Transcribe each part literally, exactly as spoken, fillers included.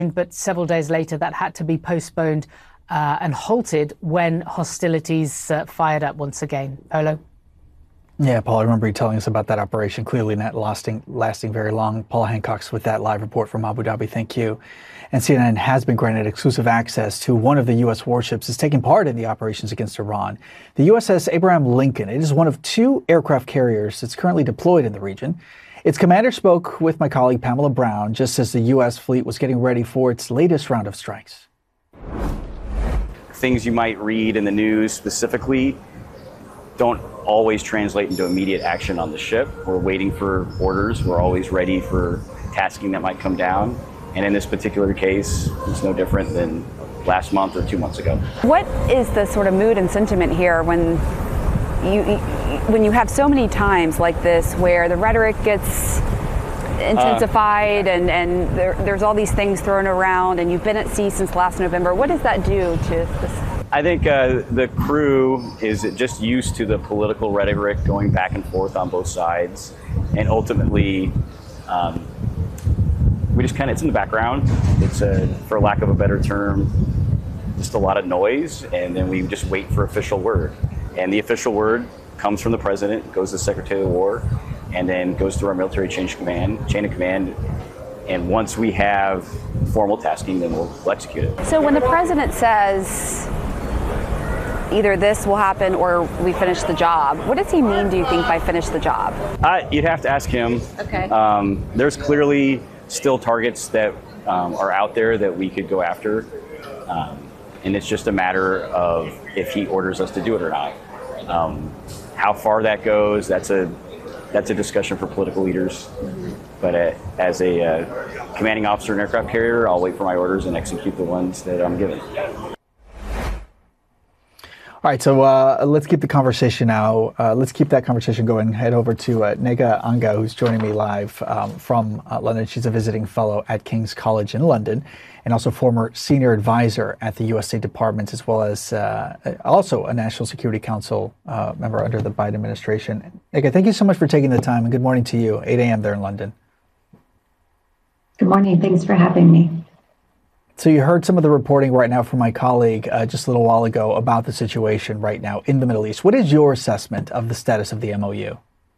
but several days later that had to be postponed uh, and halted when hostilities uh, fired up once again. Polo? Yeah, Paul, I remember you telling us about that operation, clearly not lasting, lasting very long. Paul Hancock's with that live report from Abu Dhabi. Thank you. And C N N has been granted exclusive access to one of the U S warships that's taking part in the operations against Iran. The U S S Abraham Lincoln. It is one of two aircraft carriers that's currently deployed in the region. Its commander spoke with my colleague Pamela Brown just as the U S fleet was getting ready for its latest round of strikes. Things you might read in the news specifically don't always translate into immediate action on the ship. We're waiting for orders. We're always ready for tasking that might come down. And in this particular case, it's no different than last month or two months ago. What is the sort of mood and sentiment here when you when you have so many times like this where the rhetoric gets intensified uh, and, and there, there's all these things thrown around and you've been at sea since last November? What does that do to this? I think uh, the crew is just used to the political rhetoric going back and forth on both sides. And ultimately, um, we just kind of, it's in the background. It's, a, for lack of a better term, just a lot of noise. And then we just wait for official word. And the official word comes from the president, goes to the Secretary of War, and then goes through our military chain of command, chain of command. And once we have formal tasking, then we'll, we'll execute it. So when the president says either this will happen or we finish the job, what does he mean, do you think, by finish the job? Uh, you'd have to ask him. Okay. Um, there's clearly still targets that um, are out there that we could go after. Um, and it's just a matter of if he orders us to do it or not. Um, how far that goes, that's a that's a discussion for political leaders. Mm-hmm. But uh, as a uh, commanding officer in an aircraft carrier, I'll wait for my orders and execute the ones that I'm given. All right, so uh, let's keep the conversation now. Uh, let's keep that conversation going. Head over to uh, Nega Anga, who's joining me live um, from uh, London. She's a visiting fellow at King's College in London, and also former senior advisor at the U S State Department, as well as uh, also a National Security Council uh, member under the Biden administration. Nega, thank you so much for taking the time, and good morning to you. eight a.m. there in London. Good morning. Thanks for having me. So you heard some of the reporting right now from my colleague uh, just a little while ago about the situation right now in the Middle East. What is your assessment of the status of the M O U?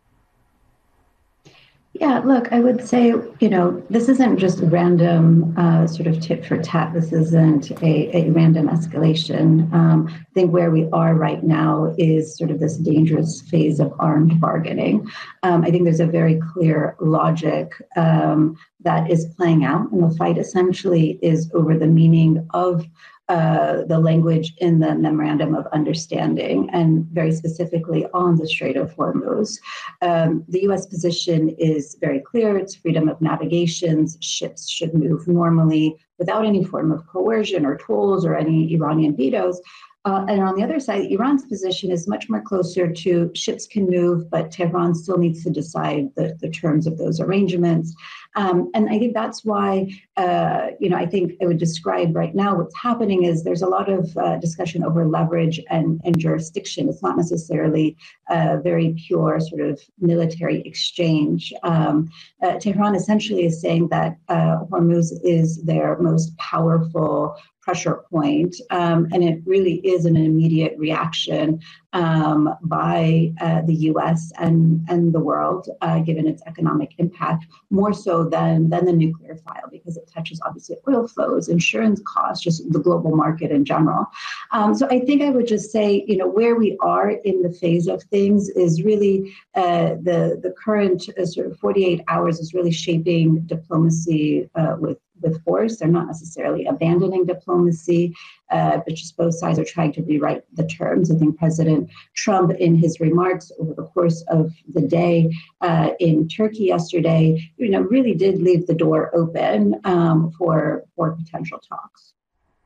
Yeah, look, I would say, you know, this isn't just a random uh, sort of tit for tat. This isn't a, a random escalation. Um, I think where we are right now is sort of this dangerous phase of armed bargaining. Um, I think there's a very clear logic um, that is playing out, and the fight essentially is over the meaning of Uh, the language in the Memorandum of Understanding, and very specifically on the Strait of Hormuz. Um, the U S position is very clear. It's freedom of navigation. Ships should move normally without any form of coercion or tolls or any Iranian vetoes. Uh, and on the other side, Iran's position is much more closer to ships can move, but Tehran still needs to decide the, the terms of those arrangements. Um, and I think that's why, uh, you know, I think I would describe right now what's happening is there's a lot of uh, discussion over leverage and, and jurisdiction. It's not necessarily a very pure sort of military exchange. Um, uh, Tehran essentially is saying that uh, Hormuz is their most powerful pressure point, um, and it really is an immediate reaction um, by uh, the U S and, and the world, uh, given its economic impact, more so than, than the nuclear file, because it touches obviously oil flows, insurance costs, just the global market in general. Um, so I think I would just say, you know, where we are in the phase of things is really uh, the, the current uh, sort of forty-eight hours is really shaping diplomacy uh, with with force. They're not necessarily abandoning diplomacy, uh, but just both sides are trying to rewrite the terms. I think President Trump, in his remarks over the course of the day uh, in Turkey yesterday, you know, really did leave the door open um, for for potential talks.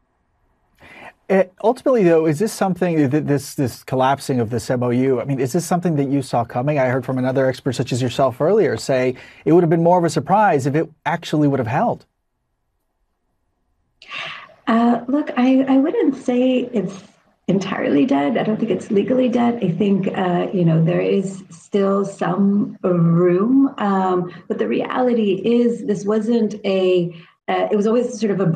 Uh, ultimately, though, is this something that this this collapsing of this M O U? I mean, is this something that you saw coming? I heard from another expert, such as yourself earlier, say it would have been more of a surprise if it actually would have held. Uh, look, I, I wouldn't say it's entirely dead. I don't think it's legally dead. I think, uh, you know, there is still some room. Um, but the reality is this wasn't a uh, it was always sort of a